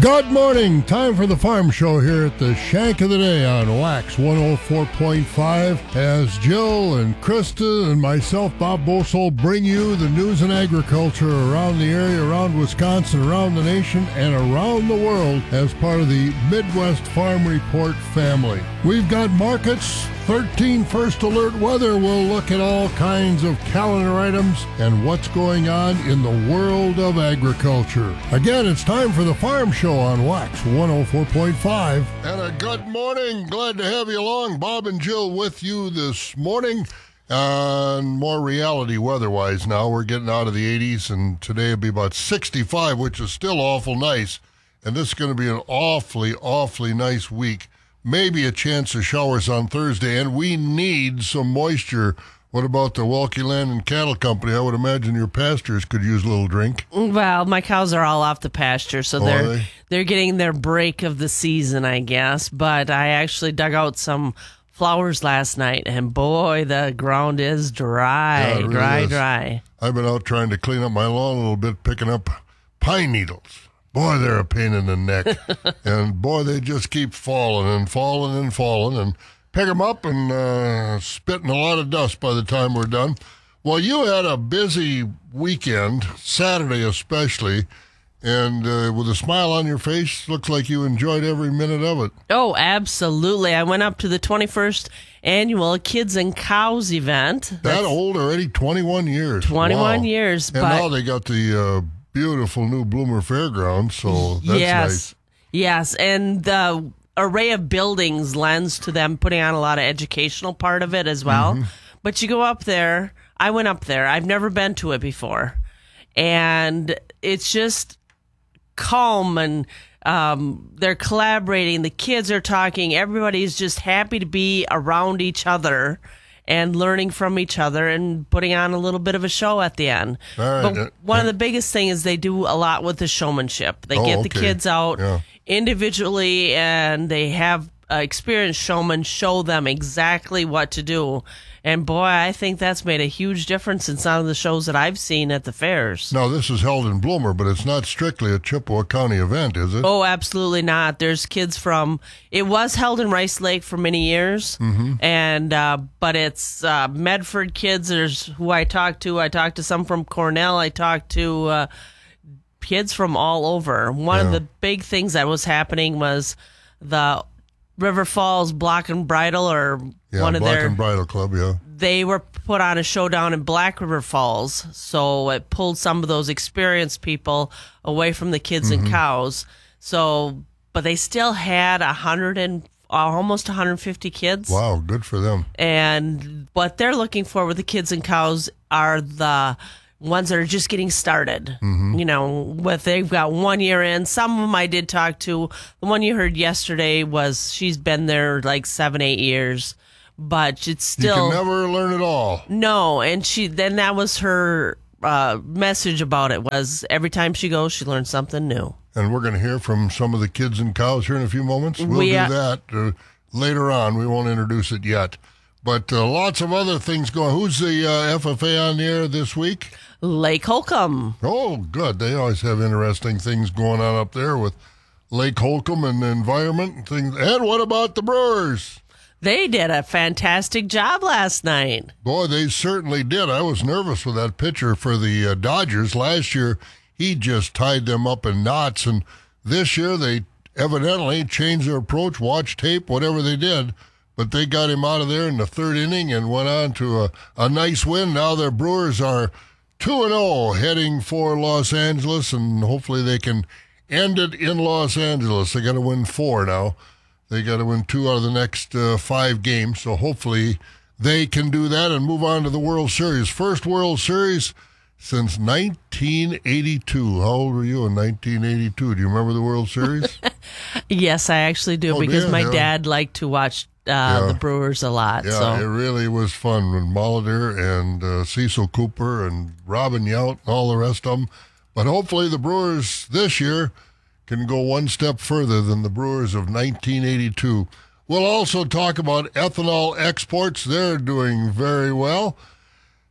Good morning. Time for the Farm Show here at the Shank of the Day on Wax 104.5 as Jill and Krista and myself, Bob Bosol, bring you the news and agriculture around the area, around Wisconsin, around the nation, and around the world as part of the Midwest Farm Report family. We've got markets, 13 first alert weather. We'll look at all kinds of calendar items and what's going on in the world of agriculture. Again, it's time for the Farm Show on Wax 104.5. And a good morning. Glad to have you along. Bob and Jill with you this morning. More reality weather-wise now. We're getting out of the 80s, and today will be about 65, which is still awful nice. And this is going to be an awfully, awfully nice week. Maybe a chance of showers on Thursday, and we need some moisture. What about the Welke Land and Cattle Company? I would imagine your pastures could use a little drink. Well, my cows are all off the pasture, so they're getting their break of the season, I guess. But I actually dug out some flowers last night, and boy, the ground is dry, Yeah, it really is. dry. I've been out trying to clean up my lawn a little bit, picking up pine needles. Boy, they're a pain in the neck. And boy, they just keep falling and falling and falling. And pick them up and spitting a lot of dust by the time we're done. Well, you had a busy weekend, Saturday especially, and with a smile on your face, looks like you enjoyed every minute of it. Oh, absolutely. I went up to the 21st annual Kids and Cows event. That old already, 21 years. 21 Wow. years. And now they got the beautiful new Bloomer Fairground, so that's nice. Yes, and the array of buildings lends to them putting on a lot of educational part of it as well. Mm-hmm. But you go up there, I went up there, I've never been to it before, and it's just calm, and they're collaborating, the kids are talking, everybody's just happy to be around each other and learning from each other and putting on a little bit of a show at the end. But one of the biggest things is they do a lot with the showmanship. They get the kids out individually, and they have experienced showmen show them exactly what to do. And boy, I think that's made a huge difference in some of the shows that I've seen at the fairs. Now, this is held in Bloomer, but it's not strictly a Chippewa County event, is it? Oh, absolutely not. There's kids from, it was held in Rice Lake for many years, and but it's Medford kids. There's who I talked to. I talked to some from Cornell. I talked to kids from all over. One of the big things that was happening was the River Falls Block and Bridle, or one of Block their and Bridle Club, they were put on a showdown in Black River Falls, so it pulled some of those experienced people away from the kids and cows. So, but they still had almost 150 kids. Wow, good for them. And what they're looking for with the kids and cows are the ones that are just getting started. You know, they've got 1 year in. Some of them I did talk to. The one you heard yesterday she's been there like 7-8 years, but it's still. You can never learn it all. No, and then that was her message about it, was every time she goes, she learns something new. And we're going to hear from some of the kids and cows here in a few moments. We'll do that later on. We won't introduce it yet. But lots of other things going. Who's the FFA on the air this week? Lake Holcomb. Oh, good. They always have interesting things going on up there with Lake Holcomb and the environment and things. And what about the Brewers? They did a fantastic job last night. Boy, they certainly did. I was nervous with that pitcher for the Dodgers. Last year, he just tied them up in knots. And this year, they evidently changed their approach, watched tape, whatever they did. But they got him out of there in the third inning and went on to a nice win. Now their Brewers are 2-0 heading for Los Angeles, and hopefully they can end it in Los Angeles. They got to win 4 now. They got to win 2 out of the next 5 games, so hopefully they can do that and move on to the World Series. First World Series since 1982. How old were you in 1982? Do you remember the World Series? Yes, I actually do, because my dad liked to watch the Brewers a lot. Yeah, it really was fun with Molitor and Cecil Cooper and Robin Yount and all the rest of them. But hopefully the Brewers this year can go one step further than the Brewers of 1982. We'll also talk about ethanol exports. They're doing very well.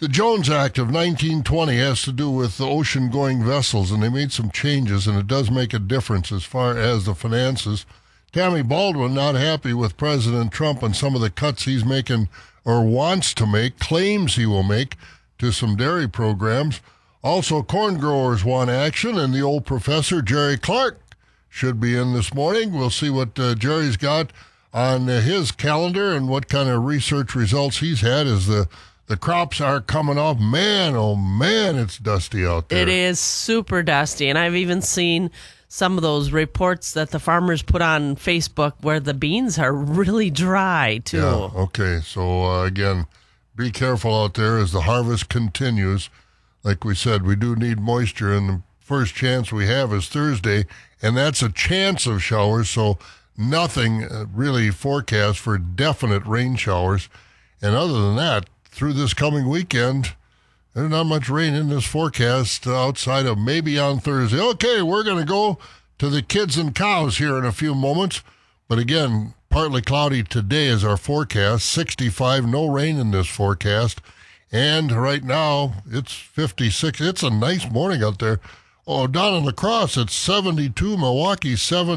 The Jones Act of 1920 has to do with the ocean-going vessels, and they made some changes, and it does make a difference as far as the finances. Tammy Baldwin not happy with President Trump and some of the cuts he's making or wants to make, claims he will make to some dairy programs. Also, corn growers want action, and the old professor, Jerry Clark, should be in this morning. We'll see what Jerry's got on his calendar and what kind of research results he's had as the crops are coming off. Man, oh man, it's dusty out there. It is super dusty, and I've even seen some of those reports that the farmers put on Facebook where the beans are really dry, too. Yeah, okay. So, again, be careful out there as the harvest continues. Like we said, we do need moisture, and the first chance we have is Thursday, and that's a chance of showers, so nothing really forecast for definite rain showers. And other than that, through this coming weekend, there's not much rain in this forecast outside of maybe on Thursday. Okay, we're going to go to the kids and cows here in a few moments. But again, partly cloudy today is our forecast. 65, no rain in this forecast. And right now, it's 56. It's a nice morning out there. Oh, down in La Crosse, it's 72. Milwaukee,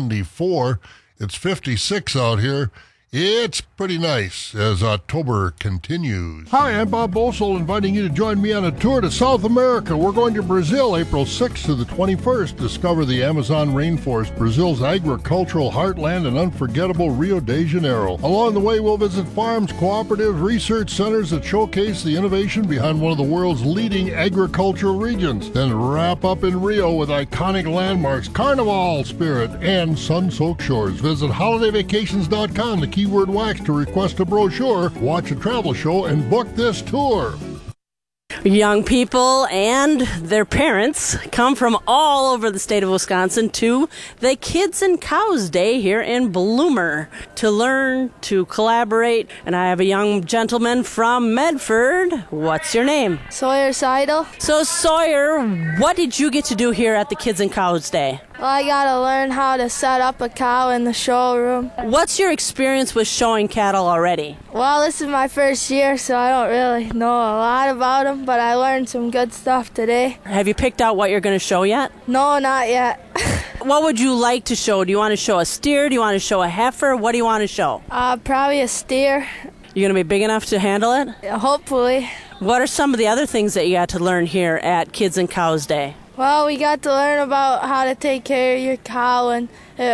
74. It's 56 out here. It's pretty nice as October continues. Hi, I'm Bob Bosold, inviting you to join me on a tour to South America. We're going to Brazil, April 6th to the 21st. Discover the Amazon rainforest, Brazil's agricultural heartland, and unforgettable Rio de Janeiro. Along the way, we'll visit farms, cooperatives, research centers that showcase the innovation behind one of the world's leading agricultural regions. Then wrap up in Rio with iconic landmarks, Carnival spirit, and sun-soaked shores. Visit holidayvacations.com, the keyword wax, to request a brochure, watch a travel show, and book this tour. Young people and their parents come from all over the state of Wisconsin to the Kids and Cows Day here in Bloomer to learn, to collaborate. And I have a young gentleman from Medford. What's your name? Sawyer Seidel. So, Sawyer, what did you get to do here at the Kids and Cows Day? Well, I got to learn how to set up a cow in the showroom. What's your experience with showing cattle already? Well, this is my first year, so I don't really know a lot about them, but I learned some good stuff today. Have you picked out what you're going to show yet? No, not yet. What would you like to show? Do you want to show a steer? Do you want to show a heifer? What do you want to show? Probably a steer. You're going to be big enough to handle it? Hopefully. What are some of the other things that you got to learn here at Kids and Cows Day? Well, we got to learn about how to take care of your cow, and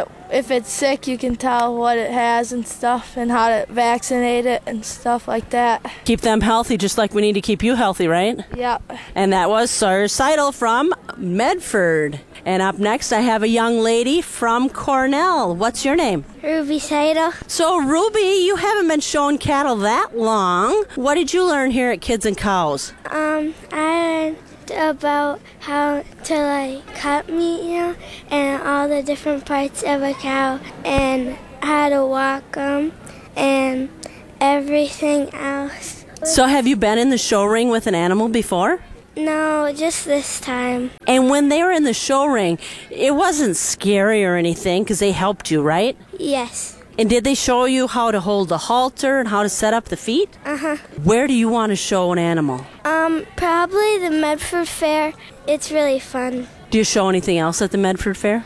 if it's sick, you can tell what it has and stuff, and how to vaccinate it and stuff like that. Keep them healthy just like we need to keep you healthy, right? Yep. And that was Sawyer Seidel from Medford. And up next, I have a young lady from Cornell. What's your name? Ruby Seidel. So, Ruby, you haven't been showing cattle that long. What did you learn here at Kids and Cows? I learned about how to cut meat, and all the different parts of a cow, and how to walk them, and everything else. So have you been in the show ring with an animal before? No, just this time. And when they were in the show ring, it wasn't scary or anything because they helped you, right? Yes. And did they show you how to hold the halter and how to set up the feet? Uh-huh. Where do you want to show an animal? Probably the Medford Fair. It's really fun. Do you show anything else at the Medford Fair?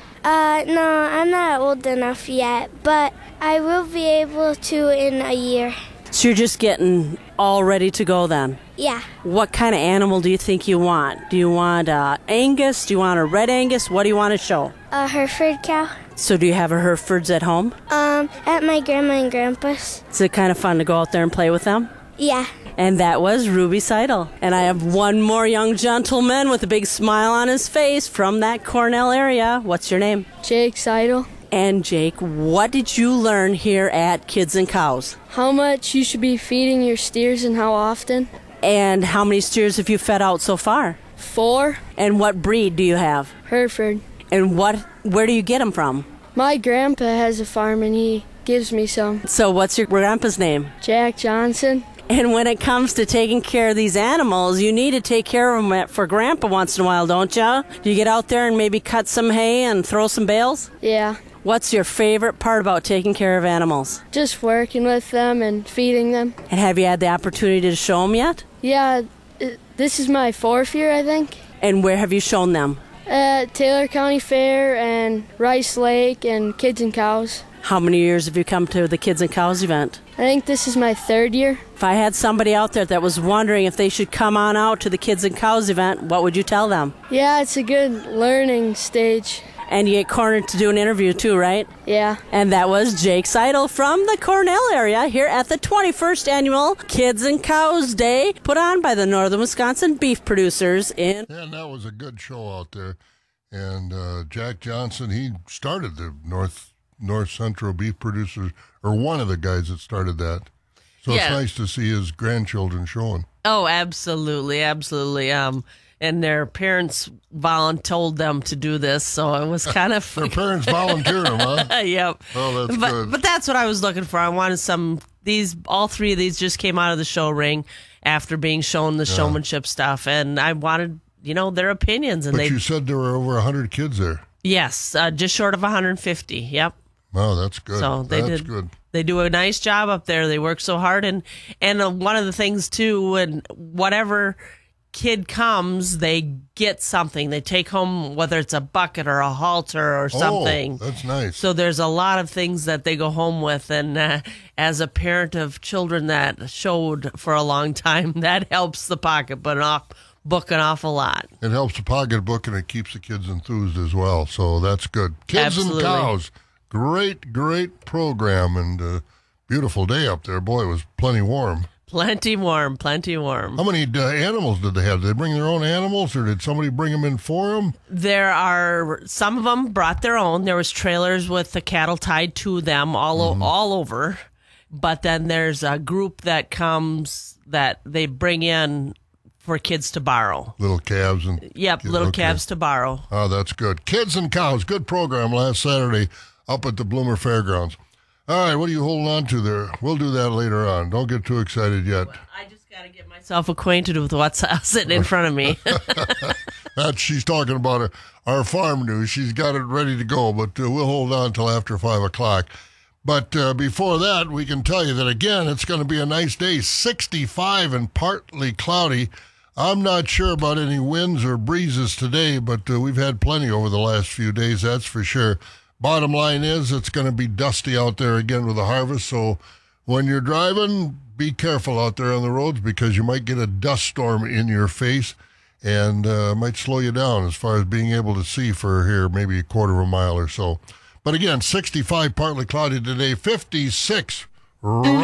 No, I'm not old enough yet, but I will be able to in a year. So you're just getting all ready to go then? Yeah. What kind of animal do you think you want? Do you want Angus? Do you want a red Angus? What do you want to show? A Hereford cow. So do you have a Herefords at home? At my grandma and grandpa's. Is it kind of fun to go out there and play with them? Yeah. And that was Ruby Seidel. And I have one more young gentleman with a big smile on his face from that Cornell area. What's your name? Jake Seidel. And Jake, what did you learn here at Kids and Cows? How much you should be feeding your steers and how often. And how many steers have you fed out so far? 4. And what breed do you have? Hereford. And where do you get them from? My grandpa has a farm and he gives me some. So what's your grandpa's name? Jack Johnson. And when it comes to taking care of these animals, you need to take care of them for Grandpa once in a while, don't you? Do you get out there and maybe cut some hay and throw some bales? Yeah. What's your favorite part about taking care of animals? Just working with them and feeding them. And have you had the opportunity to show them yet? Yeah, This is my 4th year, I think. And where have you shown them? Taylor County Fair and Rice Lake and Kids and Cows. How many years have you come to the Kids and Cows event? I think this is my 3rd year. If I had somebody out there that was wondering if they should come on out to the Kids and Cows event, what would you tell them? Yeah, it's a good learning stage. And you get cornered to do an interview too, right? Yeah. And that was Jake Seidel from the Cornell area here at the 21st Annual Kids and Cows Day, put on by the Northern Wisconsin Beef Producers in... And that was a good show out there. And Jack Johnson, he started the North Central Beef Producers, or one of the guys that started that. So It's nice to see his grandchildren showing. Oh, absolutely, absolutely. And their parents told them to do this, so it was kind of... Their parents volunteered them, huh? Yep. Oh, that's good. But that's what I was looking for. I wanted all 3 of these just came out of the show ring after being shown the showmanship stuff, and I wanted, their opinions. And you said there were over 100 kids there. Yes, just short of 150, yep. Oh, that's good. So that's good. They do a nice job up there. They work so hard, and one of the things too, and whatever kid comes, they get something. They take home, whether it's a bucket or a halter or something. Oh, that's nice. So there's a lot of things that they go home with, and as a parent of children that showed for a long time, that helps the pocketbook an awful lot. It helps the pocketbook, and it keeps the kids enthused as well. So that's good. Kids Absolutely. and Cows, great program, and beautiful day up there. Boy, it was plenty warm. Plenty warm. How many animals did they have? Did they bring their own animals, or did somebody bring them in for them? Some of them brought their own. There was trailers with the cattle tied to them all over. But then there's a group that comes that they bring in for kids to borrow. Little calves and... Yep, little calves to borrow. Oh, that's good. Kids and Cows, good program last Saturday up at the Bloomer Fairgrounds. All right, what are you holding on to there? We'll do that later on. Don't get too excited yet. I just got to get myself acquainted with what's sitting in front of me. She's talking about our farm news. She's got it ready to go, but we'll hold on till after 5 o'clock. But before that, we can tell you that, again, it's going to be a nice day, 65 and partly cloudy. I'm not sure about any winds or breezes today, but we've had plenty over the last few days, that's for sure. Bottom line is it's going to be dusty out there again with the harvest, so when you're driving, be careful out there on the roads because you might get a dust storm in your face and might slow you down as far as being able to see for here maybe a quarter of a mile or so. But again, 65 partly cloudy today, 56